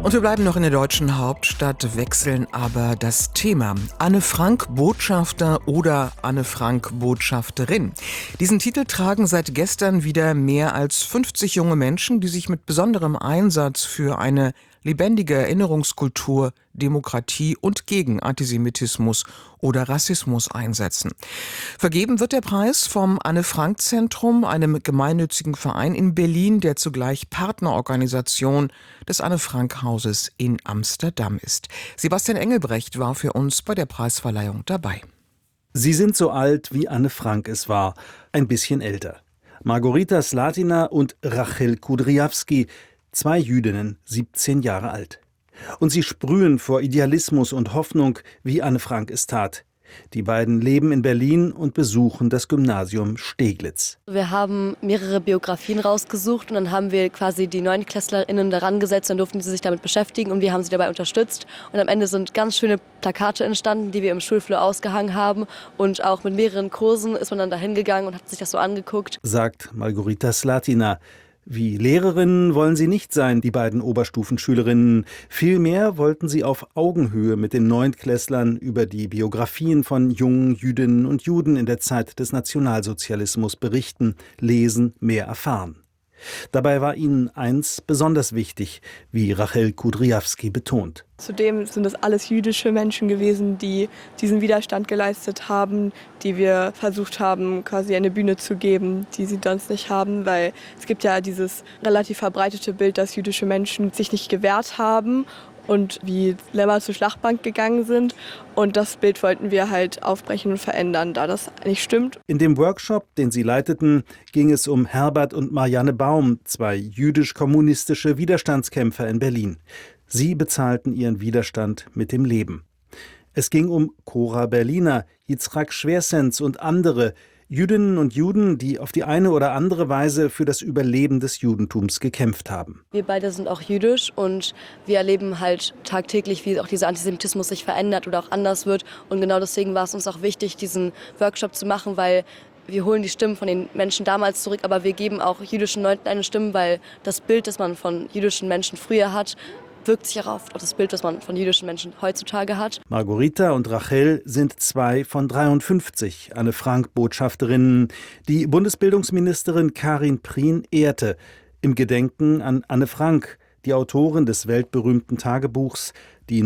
Und wir bleiben noch in der deutschen Hauptstadt, wechseln aber das Thema. Anne Frank Botschafter oder Anne Frank Botschafterin. Diesen Titel tragen seit gestern wieder mehr als 50 junge Menschen, die sich mit besonderem Einsatz für eine lebendige Erinnerungskultur, Demokratie und gegen Antisemitismus oder Rassismus einsetzen. Vergeben wird der Preis vom Anne-Frank-Zentrum, einem gemeinnützigen Verein in Berlin, der zugleich Partnerorganisation des Anne-Frank-Hauses in Amsterdam ist. Sebastian Engelbrecht war für uns bei der Preisverleihung dabei. Sie sind so alt, wie Anne Frank es war, ein bisschen älter. Margarita Slatina und Rachel Kudryavsky, 2 Jüdinnen, 17 Jahre alt. Und sie sprühen vor Idealismus und Hoffnung, wie Anne Frank es tat. Die beiden leben in Berlin und besuchen das Gymnasium Steglitz. Wir haben mehrere Biografien rausgesucht und dann haben wir quasi die NeunklässlerInnen daran gesetzt, dann durften sie sich damit beschäftigen und wir haben sie dabei unterstützt. Und am Ende sind ganz schöne Plakate entstanden, die wir im Schulflur ausgehangen haben. Und auch mit mehreren Kursen ist man dann da hingegangen und hat sich das so angeguckt. Sagt Margarita Slatina. Wie Lehrerinnen wollen sie nicht sein, die beiden Oberstufenschülerinnen. Vielmehr wollten sie auf Augenhöhe mit den Neuntklässlern über die Biografien von jungen Jüdinnen und Juden in der Zeit des Nationalsozialismus berichten, lesen, mehr erfahren. Dabei war ihnen eins besonders wichtig, wie Rachel Kudryavsky betont. Zudem sind es alles jüdische Menschen gewesen, die diesen Widerstand geleistet haben, die wir versucht haben, quasi eine Bühne zu geben, die sie sonst nicht haben, weil es gibt ja dieses relativ verbreitete Bild, dass jüdische Menschen sich nicht gewehrt haben und wie Lämmer zur Schlachtbank gegangen sind. Und das Bild wollten wir halt aufbrechen und verändern, da das nicht stimmt. In dem Workshop, den sie leiteten, ging es um Herbert und Marianne Baum, 2 jüdisch-kommunistische Widerstandskämpfer in Berlin. Sie bezahlten ihren Widerstand mit dem Leben. Es ging um Cora Berliner, Yitzhak Schwersens und andere Jüdinnen und Juden, die auf die eine oder andere Weise für das Überleben des Judentums gekämpft haben. Wir beide sind auch jüdisch und wir erleben halt tagtäglich, wie auch dieser Antisemitismus sich verändert oder auch anders wird. Und genau deswegen war es uns auch wichtig, diesen Workshop zu machen, weil wir holen die Stimmen von den Menschen damals zurück, aber wir geben auch jüdischen Leuten eine Stimme, weil das Bild, das man von jüdischen Menschen früher hat, wirkt sich auch auf das Bild, das man von jüdischen Menschen heutzutage hat. Margarita und Rachel sind 2 von 53 Anne Frank Botschafterinnen, die Bundesbildungsministerin Karin Prien ehrte, im Gedenken an Anne Frank, die Autorin des weltberühmten Tagebuchs, die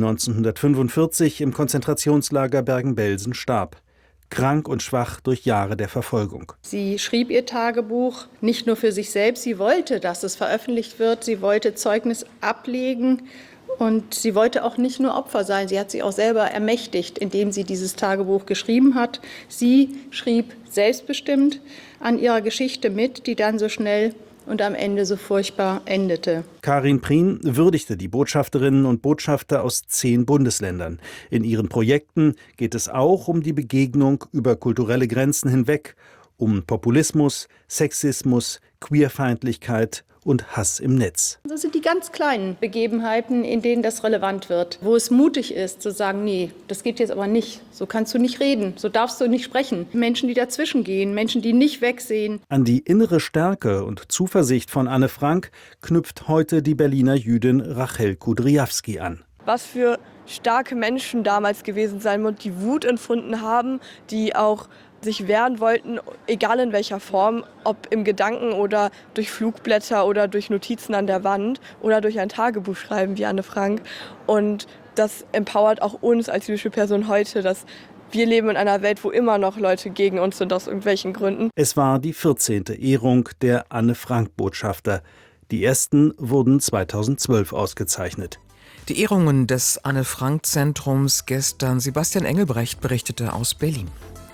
1945 im Konzentrationslager Bergen-Belsen starb. Krank und schwach durch Jahre der Verfolgung. Sie schrieb ihr Tagebuch nicht nur für sich selbst, sie wollte, dass es veröffentlicht wird, sie wollte Zeugnis ablegen und sie wollte auch nicht nur Opfer sein, sie hat sich auch selber ermächtigt, indem sie dieses Tagebuch geschrieben hat. Sie schrieb selbstbestimmt an ihrer Geschichte mit, die dann so schnell und am Ende so furchtbar endete. Karin Prien würdigte die Botschafterinnen und Botschafter aus 10 Bundesländern. In ihren Projekten geht es auch um die Begegnung über kulturelle Grenzen hinweg, um Populismus, Sexismus, Queerfeindlichkeit und Hass im Netz. Das sind die ganz kleinen Begebenheiten, in denen das relevant wird, wo es mutig ist zu sagen, nee, das geht jetzt aber nicht, so kannst du nicht reden, so darfst du nicht sprechen. Menschen, die dazwischen gehen, Menschen, die nicht wegsehen. An die innere Stärke und Zuversicht von Anne Frank knüpft heute die Berliner Jüdin Rachel Kudryavsky an. Was für starke Menschen damals gewesen sein und die Wut empfunden haben, die auch sich wehren wollten, egal in welcher Form, ob im Gedanken oder durch Flugblätter oder durch Notizen an der Wand oder durch ein Tagebuch schreiben wie Anne Frank. Und das empowert auch uns als jüdische Person heute, dass wir leben in einer Welt, wo immer noch Leute gegen uns sind aus irgendwelchen Gründen. Es war die 14. Ehrung der Anne Frank Botschafter. Die ersten wurden 2012 ausgezeichnet. Die Ehrungen des Anne-Frank-Zentrums gestern. Sebastian Engelbrecht berichtete aus Berlin.